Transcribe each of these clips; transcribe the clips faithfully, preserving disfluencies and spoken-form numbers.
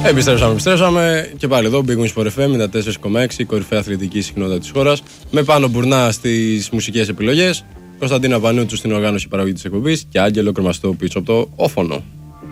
Επιστρέψαμε, επιστρέψαμε και πάλι εδώ, Big Wings for εφ εμ ενενήντα τέσσερα κόμμα έξι, κορυφαία αθλητική συχνότητα της χώρας. Με Πάνο Μπουρνά στις μουσικές επιλογές, Κωνσταντίνα Πανούτσου στην οργάνωση παραγωγή της εκπομπής και Άγγελο Κρεμαστό πίσω από το όφωνο.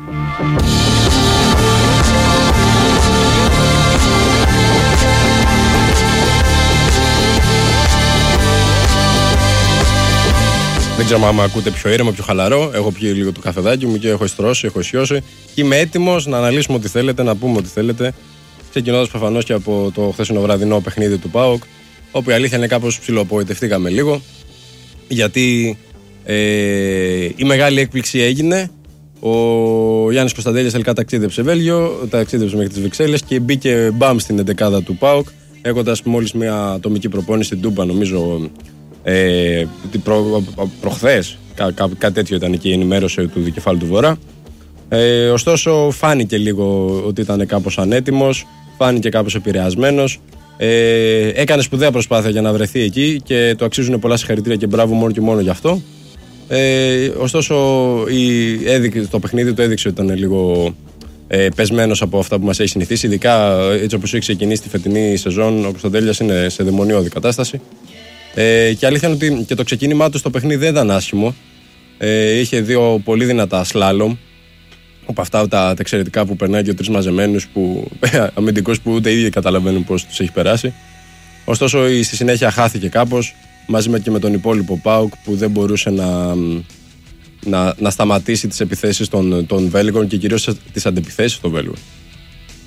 Δεν ξέρω αν ακούτε πιο ήρεμο, πιο χαλαρό. Έχω πιει λίγο το καφεδάκι μου και έχω εστρώσει, έχω ισιώσει. Και είμαι έτοιμος να αναλύσουμε ό,τι θέλετε, να πούμε ό,τι θέλετε. Ξεκινώντας προφανώς και από το χθεσινό βραδινό παιχνίδι του ΠΑΟΚ, όπου η αλήθεια είναι κάπως ψιλοαπογοητευτήκαμε λίγο. Γιατί ε, η μεγάλη έκπληξη έγινε. Ο Γιάννης Κωνσταντέλιας τελικά ταξίδεψε Βέλγιο, ταξίδεψε μέχρι τις Βρυξέλλες και μπήκε μπαμ στην εντεκάδα του ΠΑΟΚ, έχοντας μόλις μια ατομική προπόνηση στην Τούμπα, νομίζω. Ε, προ, προχθές κά, κά, κάτι τέτοιο ήταν και η ενημέρωση του δικεφάλου του Βορρά. ε, Ωστόσο φάνηκε λίγο ότι ήταν κάπως ανέτοιμος, φάνηκε κάπως επηρεασμένος. ε, Έκανε σπουδαία προσπάθεια για να βρεθεί εκεί και το αξίζουν πολλά συγχαρητήρια και μπράβο μόνο και μόνο γι' αυτό. ε, Ωστόσο η, έδειξε, το παιχνίδι του έδειξε ότι ήταν λίγο ε, πεσμένος από αυτά που μας έχει συνηθίσει. Ειδικά έτσι όπως έχει ξεκινήσει τη φετινή σεζόν, ο Κωνσταντέλιας είναι σε δαιμονιώδη κατάσταση. Ε, και αλήθεια είναι ότι και το ξεκίνημά του στο παιχνίδι δεν ήταν άσχημο. Ε, είχε δύο πολύ δυνατά σλάλομ. Από αυτά τα, τα εξαιρετικά που περνάει και τρεις μαζεμένους που, αμυντικούς που ούτε οι ίδιοι καταλαβαίνουν πώς τους έχει περάσει. Ωστόσο στη συνέχεια χάθηκε κάπως μαζί με και με τον υπόλοιπο ΠΑΟΚ που δεν μπορούσε να, να, να σταματήσει τις επιθέσεις των, των Βέλγων και κυρίως τις αντεπιθέσεις των Βέλγων.